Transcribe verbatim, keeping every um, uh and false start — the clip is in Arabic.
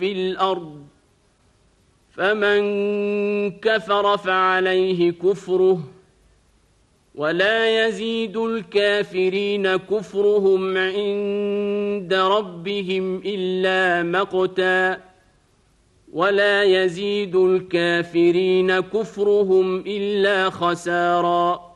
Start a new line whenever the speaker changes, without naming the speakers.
في الأرض فمن كفر فعليه كفره ولا يزيد الكافرين كفرهم عند ربهم إلا مقتا ولا يزيد الكافرين كفرهم إلا خسارا